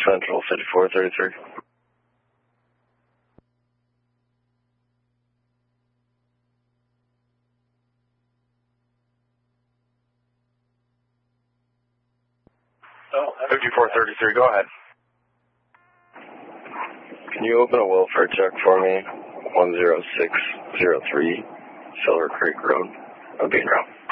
Central 5433. Oh, 5433, go ahead. Can you open a welfare check for me? 10603 Silver Creek Road, Bean Row.